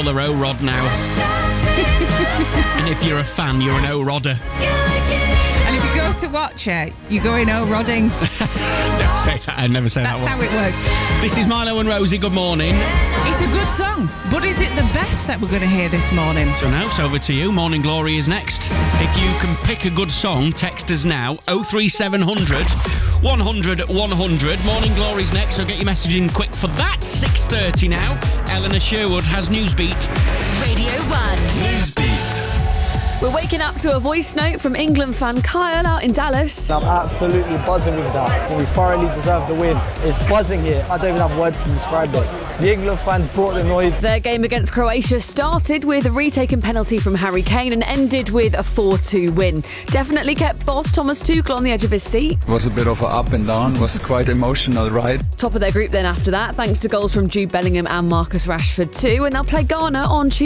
They're O-Rod now. And if you're a fan, you're an O-Rodder. And if you go to watch it, you're going O-Rodding. Never say that. I never say that one. That's how it works. This is Milo and Rosie. Good morning. It's a good song, but is it the best that we're going to hear this morning? So now it's over to you. Morning Glory is next. If you can pick a good song, text us now. 03700 100 100. Morning Glory's next, so get your message in quick for that. 6:30 now. Eleanor Sherwood has Newsbeat. Radio 1. Newsbeat. We're waking up to a voice note from England fan Kyle out in Dallas. I'm absolutely buzzing with that. We thoroughly deserve the win. It's buzzing here. I don't even have words to describe it. The England fans brought the noise. Their game against Croatia started with a retaken penalty from Harry Kane and ended with a 4-2 win. Definitely kept boss Thomas Tuchel on the edge of his seat. It was a bit of an up and down. It was quite emotional ride. Top of their group then after that, thanks to goals from Jude Bellingham and Marcus Rashford too. And they'll play Ghana on Tuesday.